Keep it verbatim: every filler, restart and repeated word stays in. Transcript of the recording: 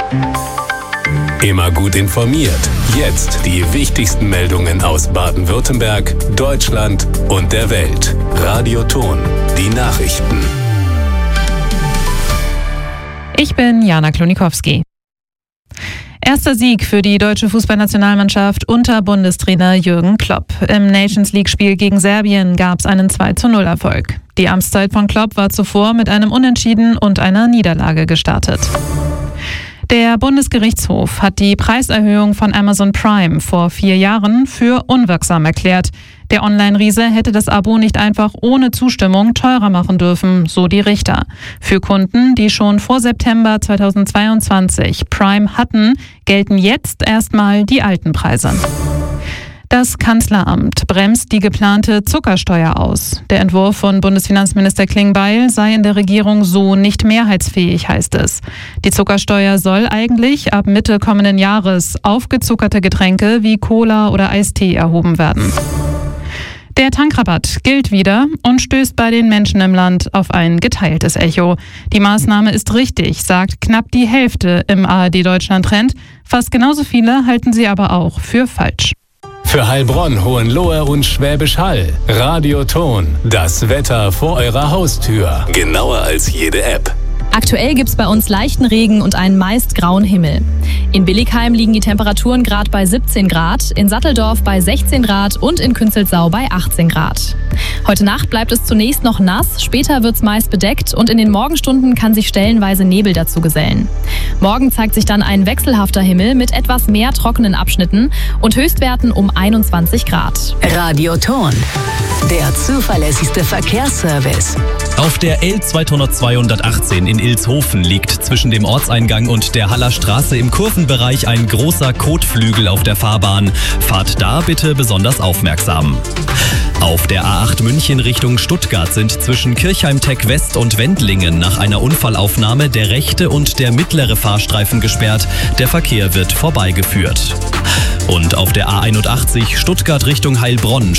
Immer gut informiert. Jetzt die wichtigsten Meldungen aus Baden-Württemberg, Deutschland und der Welt. Radio Ton, die Nachrichten. Ich bin Jana Klonikowski. Erster Sieg für die deutsche Fußballnationalmannschaft unter Bundestrainer Jürgen Klopp. Im Nations-League-Spiel gegen Serbien gab es einen zwei zu null Erfolg. Die Amtszeit von Klopp war zuvor mit einem Unentschieden und einer Niederlage gestartet. Der Bundesgerichtshof hat die Preiserhöhung von Amazon Prime vor vier Jahren für unwirksam erklärt. Der Online-Riese hätte das Abo nicht einfach ohne Zustimmung teurer machen dürfen, so die Richter. Für Kunden, die schon vor September zweitausendzweiundzwanzig Prime hatten, gelten jetzt erstmal die alten Preise. Das Kanzleramt bremst die geplante Zuckersteuer aus. Der Entwurf von Bundesfinanzminister Klingbeil sei in der Regierung so nicht mehrheitsfähig, heißt es. Die Zuckersteuer soll eigentlich ab Mitte kommenden Jahres auf gezuckerte Getränke wie Cola oder Eistee erhoben werden. Der Tankrabatt gilt wieder und stößt bei den Menschen im Land auf ein geteiltes Echo. Die Maßnahme ist richtig, sagt knapp die Hälfte im A R D-Deutschland-Trend. Fast genauso viele halten sie aber auch für falsch. Für Heilbronn, Hohenlohe und Schwäbisch Hall. Radio Ton, das Wetter vor eurer Haustür. Genauer als jede App. Aktuell gibt's bei uns leichten Regen und einen meist grauen Himmel. In Billigheim liegen die Temperaturen gerade bei siebzehn Grad, in Satteldorf bei sechzehn Grad und in Künzelsau bei achtzehn Grad. Heute Nacht bleibt es zunächst noch nass, später wird's meist bedeckt und in den Morgenstunden kann sich stellenweise Nebel dazu gesellen. Morgen zeigt sich dann ein wechselhafter Himmel mit etwas mehr trockenen Abschnitten und Höchstwerten um einundzwanzig Grad. Radio Ton, der zuverlässigste Verkehrsservice. Auf der L zweihundertzweiundachtzehn in Ilshofen liegt zwischen dem Ortseingang und der Haller Straße im Kurvenbereich ein großer Kotflügel auf der Fahrbahn. Fahrt da bitte besonders aufmerksam. Auf der A acht München Richtung Stuttgart sind zwischen Kirchheim-Tech West und Wendlingen nach einer Unfallaufnahme der rechte und der mittlere Fahrstreifen gesperrt. Der Verkehr wird vorbeigeführt. Und auf der A einundachtzig Stuttgart Richtung Heilbronn